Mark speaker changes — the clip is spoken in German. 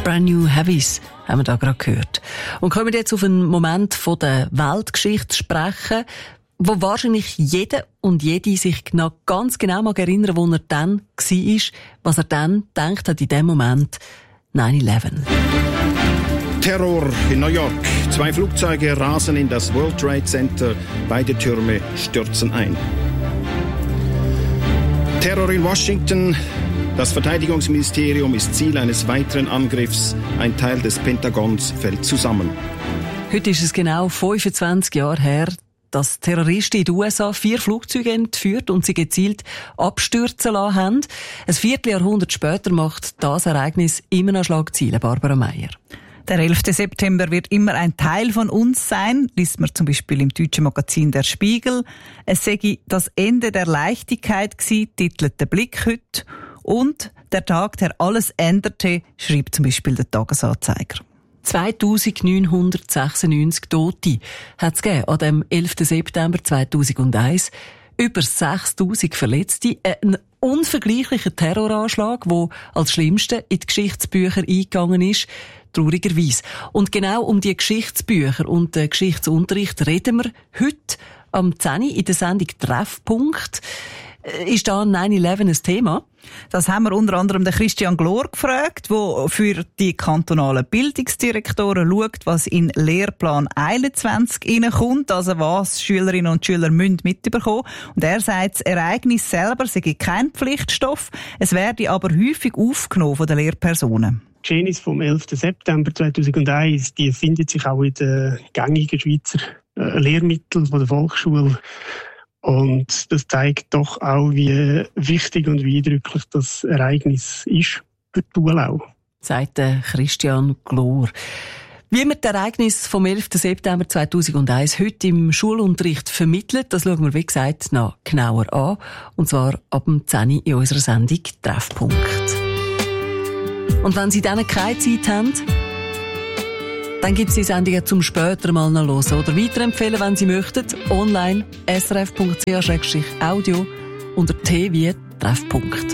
Speaker 1: Brand New Heavies haben wir da gerade gehört. Und können wir jetzt auf einen Moment von der Weltgeschichte sprechen, wo wahrscheinlich jeder und jede sich noch ganz genau mag erinnern, wo er dann war, was er dann gedacht hat in dem Moment 9/11.
Speaker 2: Terror in New York. 2 Flugzeuge rasen in das World Trade Center. Beide Türme stürzen ein. Terror in Washington. Das Verteidigungsministerium ist Ziel eines weiteren Angriffs. Ein Teil des Pentagons fällt zusammen.
Speaker 1: Heute ist es genau 25 Jahre her, dass Terroristen in den USA 4 Flugzeuge entführt und sie gezielt abstürzen lassen haben. Ein Vierteljahrhundert später macht das Ereignis immer noch Schlagzeilen, Barbara Meyer.
Speaker 3: Der 11. September wird immer ein Teil von uns sein, liest man zum Beispiel im deutschen Magazin Der Spiegel. Es sei das Ende der Leichtigkeit gewesen, titelt der Blick heute. Und der Tag, der alles änderte, schreibt zum Beispiel der Tagesanzeiger.
Speaker 1: 2996 Tote hat es gegeben an dem 11. September 2001. Über 6000 Verletzte. Ein unvergleichlicher Terroranschlag, der als schlimmste in die Geschichtsbücher eingegangen ist. Traurigerweise. Und genau um die Geschichtsbücher und den Geschichtsunterricht reden wir heute am 10 in der Sendung Treffpunkt. Ist da 9/11 ein Thema?
Speaker 3: Das haben wir unter anderem den Christian Glor gefragt, der für die kantonalen Bildungsdirektoren schaut, was in Lehrplan 21 reinkommt, also was Schülerinnen und Schüler mitbekommen müssen. Und er sagt, das Ereignis selber sei kein Pflichtstoff, es werde aber häufig aufgenommen von den Lehrpersonen.
Speaker 4: Die Geschehnisse vom 11. September 2001, die findet sich auch in den gängigen Schweizer Lehrmitteln von der Volksschule. Und das zeigt doch auch, wie wichtig und wie eindrücklich das Ereignis ist für die Schule auch.
Speaker 1: Sagt der Christian Glor. Wie man das Ereignis vom 11. September 2001 heute im Schulunterricht vermittelt, das schauen wir, wie gesagt, noch genauer an. Und zwar ab dem 10 in unserer Sendung Treffpunkt. Und wenn Sie dann keine Zeit haben, dann gibt es die Sendungen zum später mal noch hören oder weiterempfehlen, wenn Sie möchten, online srf.ch/audio unter T wie Treffpunkt.